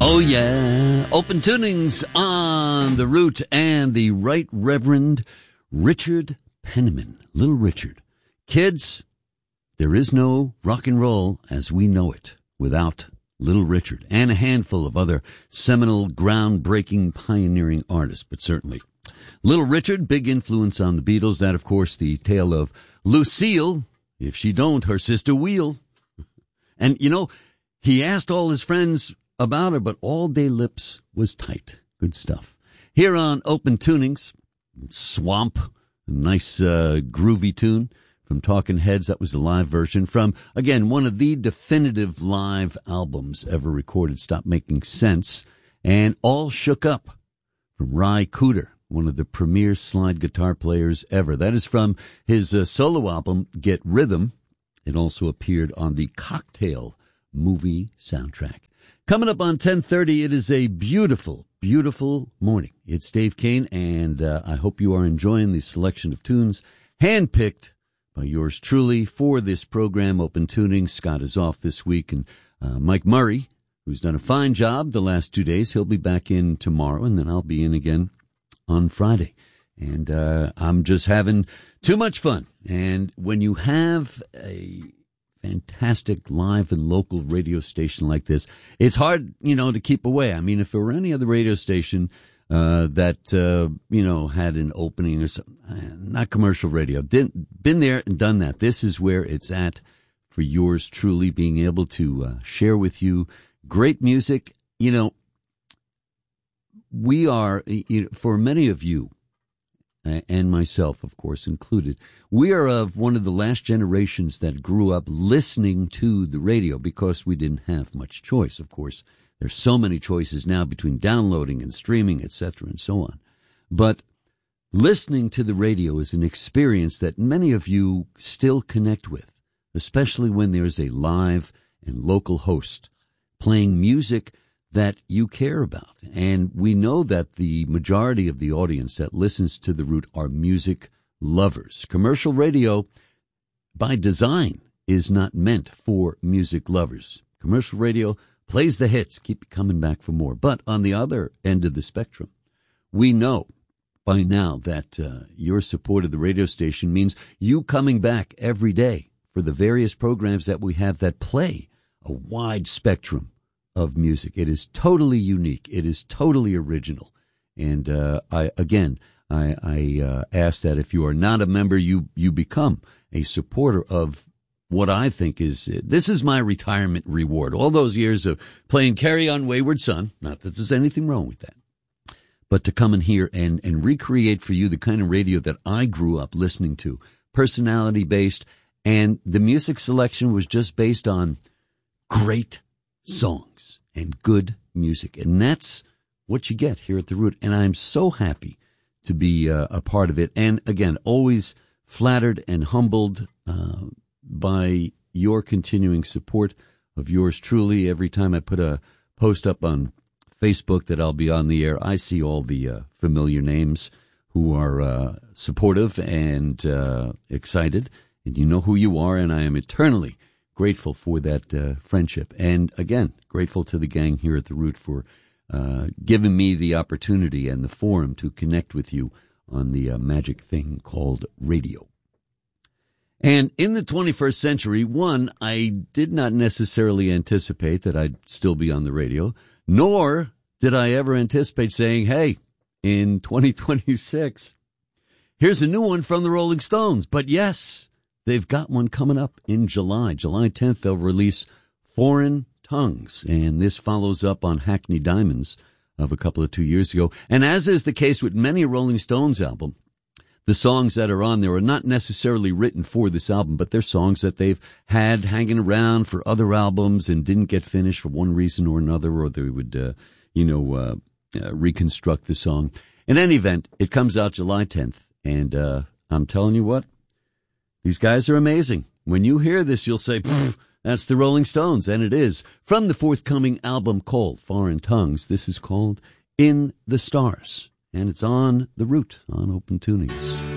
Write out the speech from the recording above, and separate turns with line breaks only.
Oh, yeah. Open tunings on the Root and the Right Reverend Richard Penniman. Little Richard. Kids, there is no rock and roll as we know it without Little Richard and a handful of other seminal, groundbreaking, pioneering artists, but certainly Little Richard, big influence on the Beatles. That, of course, the tale of Lucille. If she don't, her sister will. And, you know, he asked all his friends about her, but all their lips was tight. Good stuff. Here on Open Tunings, Swamp, a nice groovy tune from Talking Heads. That was the live version from, again, one of the definitive live albums ever recorded, Stop Making Sense, and All Shook Up from Ry Cooder, one of the premier slide guitar players ever. That is from his solo album, Get Rhythm. It also appeared on the Cocktail movie soundtrack. Coming up on 10:30, it is a beautiful, beautiful morning. It's Dave Kane, and I hope you are enjoying the selection of tunes handpicked by yours truly for this program, Open Tuning. Scott is off this week, and Mike Murray, who's done a fine job the last 2 days, he'll be back in tomorrow, and then I'll be in again on Friday. And I'm just having too much fun. And when you have a fantastic live and local radio station like this, it's hard, to keep away. I mean, if there were any other radio station that, had an opening or something, not commercial radio, been there and done that. This is where it's at for yours truly, being able to share with you great music. We are, for many of you, and myself, of course, included, we are of one of the last generations that grew up listening to the radio because we didn't have much choice. Of course, there's so many choices now between downloading and streaming, etc., and so on. But listening to the radio is an experience that many of you still connect with, especially when there's a live and local host playing music that you care about. And we know that the majority of the audience that listens to The Root are music lovers. Commercial radio, by design, is not meant for music lovers. Commercial radio plays the hits, keep coming back for more. But on the other end of the spectrum, we know by now that your support of the radio station means you coming back every day for the various programs that we have that play a wide spectrum of music. It is totally unique. It is totally original. And I ask that if you are not a member, you become a supporter of what I think this is my retirement reward. All those years of playing Carry On Wayward Son, not that there's anything wrong with that, but to come in here and recreate for you the kind of radio that I grew up listening to, personality-based, and the music selection was just based on great songs and good music. And that's what you get here at The Root. And I'm so happy to be a part of it. And again, always flattered and humbled by your continuing support of yours truly. Every time I put a post up on Facebook that I'll be on the air, I see all the familiar names who are supportive and excited. And you know who you are, and I am eternally grateful for that friendship. And again, grateful to the gang here at The Root for giving me the opportunity and the forum to connect with you on the magic thing called radio. And in the 21st century, I did not necessarily anticipate that I'd still be on the radio, nor did I ever anticipate saying, hey, in 2026, here's a new one from the Rolling Stones. But yes, they've got one coming up in July. July 10th, they'll release Foreign Tongues, and this follows up on Hackney Diamonds of a couple of 2 years ago. And as is the case with many Rolling Stones albums, the songs that are on there are not necessarily written for this album, but they're songs that they've had hanging around for other albums and didn't get finished for one reason or another, or they would, reconstruct the song. In any event, it comes out July 10th, and I'm telling you what, these guys are amazing. When you hear this, you'll say, that's the Rolling Stones, and it is. From the forthcoming album called Foreign Tongues, this is called In the Stars, and it's on The Root on Open Tunings.